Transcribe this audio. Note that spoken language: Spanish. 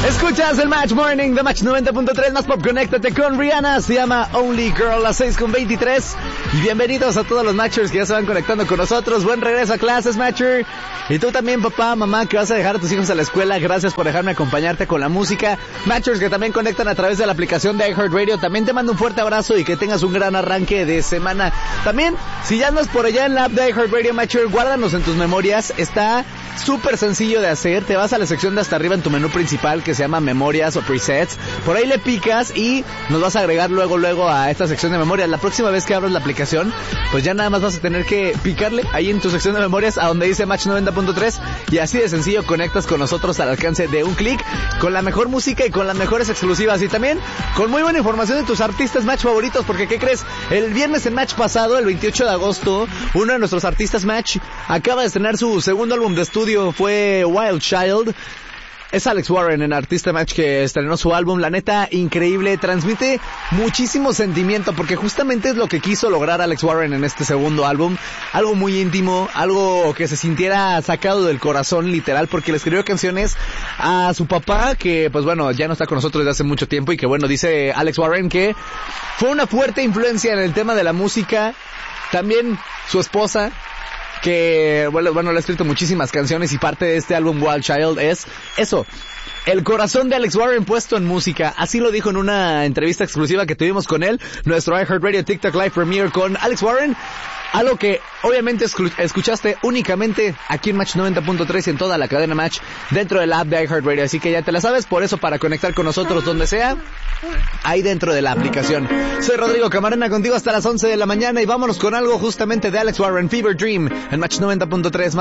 Escuchas el Match Morning de Match 90.3 más pop. Conéctate con Rihanna, se llama Only Girl, las 6:23. Y bienvenidos a todos los Matchers que ya se van conectando con nosotros. Buen regreso a clases, Matcher. Y tú también, papá, mamá, que vas a dejar a tus hijos a la escuela, gracias por dejarme acompañarte con la música. Matchers que también conectan a través de la aplicación de iHeartRadio, también te mando un fuerte abrazo y que tengas un gran arranque de semana. También, si ya andas por allá en la app de iHeartRadio, Matcher, guárdanos en tus memorias. Está súper sencillo de hacer. Te vas a la sección de hasta arriba en tu menú principal que se llama Memorias o Presets. Por ahí le picas y nos vas a agregar luego a esta sección de memorias. La próxima vez que abras la aplicación, pues ya nada más vas a tener que picarle ahí en tu sección de memorias a donde dice Match 90.3 y así de sencillo conectas con nosotros al alcance de un clic, con la mejor música y con las mejores exclusivas y también con muy buena información de tus artistas Match favoritos, porque ¿qué crees? El viernes en Match pasado, el 28 de agosto, uno de nuestros artistas Match acaba de estrenar su segundo álbum de estudio, fue Wild Child. Es Alex Warren, el artista Match que estrenó su álbum. La neta, increíble, transmite muchísimo sentimiento, porque justamente es lo que quiso lograr Alex Warren en este segundo álbum. Algo muy íntimo, algo que se sintiera sacado del corazón, literal, porque le escribió canciones a su papá, que pues bueno, ya no está con nosotros desde hace mucho tiempo, y que bueno, dice Alex Warren que fue una fuerte influencia en el tema de la música. También su esposa, que bueno, le ha escrito muchísimas canciones, y parte de este álbum Wild Child es eso, el corazón de Alex Warren puesto en música. Así lo dijo en una entrevista exclusiva que tuvimos con él, nuestro iHeartRadio TikTok Live Premiere con Alex Warren. Algo que obviamente escuchaste únicamente aquí en Match 90.3 y en toda la cadena Match dentro de la app de iHeartRadio. Así que ya te la sabes, por eso para conectar con nosotros donde sea, ahí dentro de la aplicación. Soy Rodrigo Camarena contigo hasta las 11 de la mañana y vámonos con algo justamente de Alex Warren, Fever Dream, en Match 90.3.